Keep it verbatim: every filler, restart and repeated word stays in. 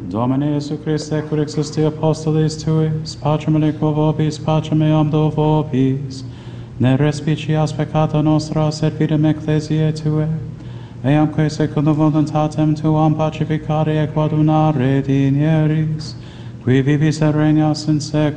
Domine Iesu Christe, cur existi apostolis tuis, pacem aliquo vobis, pacem eam do vobis, ne respicias peccata nostra, sed fidem ecclesiae Tue, eamque secundum voluntatem Tuam pacificare et quadunare dinieris, qui vivis et regnas in secula.